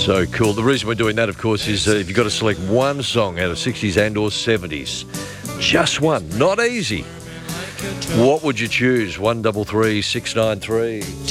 So cool. The reason we're doing that, of course, is if you've got to select one song out of 60s and or 70s, just one, not easy. What would you choose? 133 693.